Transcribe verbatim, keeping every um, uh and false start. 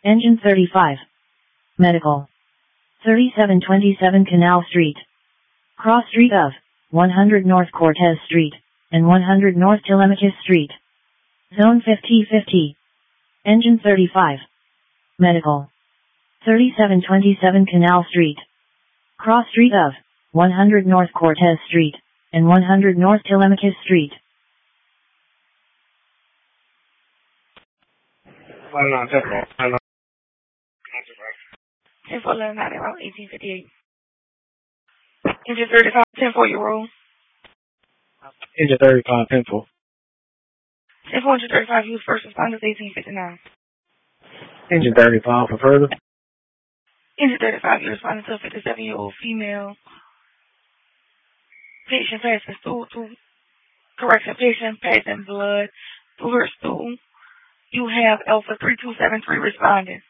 Engine thirty-five. Medical. thirty-seven twenty-seven Canal Street. Cross street of one hundred North Cortez Street and one hundred North Telemachus Street. Zone fifty fifty. Engine thirty-five. Medical. thirty-seven twenty-seven Canal Street. Cross street of one hundred North Cortez Street and one hundred North Telemachus Street. One nine tempo. One nine. ten four eleven ninety around eighteen fifty-eight. Engine thirty-five, ten four, you roll. Engine thirty-five, ten four. ten four, engine thirty-five, use first responders, eighteen fifty-nine. Engine thirty-five for further. Engine thirty-five, you responding to a fifty-seven-year-old female patient passing stool through, correction, patient passing blood through her stool. You have Alpha three two seven three responding.